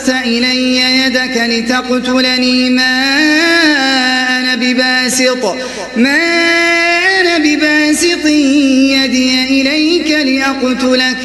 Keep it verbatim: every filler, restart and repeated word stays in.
إلي يدك لتقتلني ما أنا بباسط ما أنا بباسط يدي إليك لأقتلك